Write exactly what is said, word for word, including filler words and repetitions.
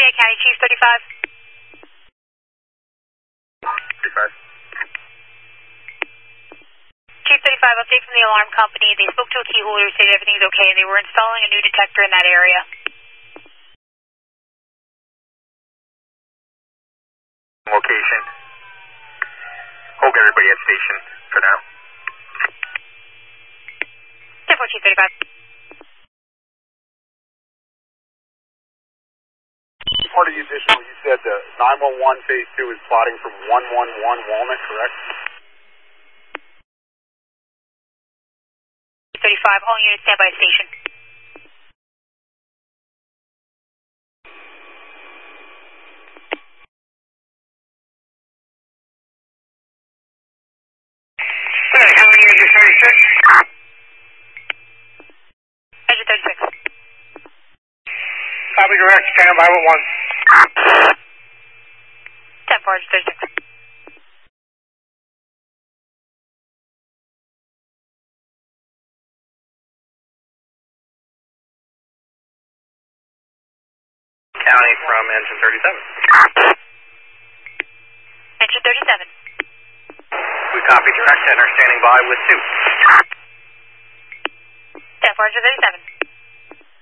Fayette County, Chief thirty-five. thirty-five. Chief thirty-five, update from the alarm company. They spoke to a key holder, said everything's okay. They were installing a new detector in that area. Location. Hold everybody at station for now. ten four, Chief thirty-five. Part of the additional, you said the nine one one phase two is plotting from one one one Walnut, correct? thirty-five, all units stand by station. Okay, how many engine thirty-six? Engine thirty-six. Copy direct, stand by with one. ten four, engine thirty-six. County from engine thirty-seven. Engine thirty-seven. We copy direct and are standing by with two. ten four, engine thirty-seven.